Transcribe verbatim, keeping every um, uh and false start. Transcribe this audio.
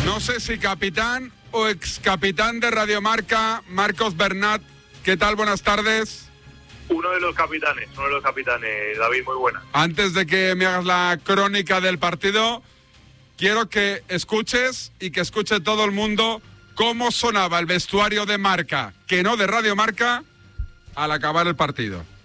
No sé si capitán o excapitán de Radio Marca, Marcos Bernat. ¿Qué tal? Buenas tardes. Uno de los capitanes, uno de los capitanes, David, muy buena. Antes de que me hagas la crónica del partido, quiero que escuches y que escuche todo el mundo cómo sonaba el vestuario de Marca, que no de Radio Marca, al acabar el partido.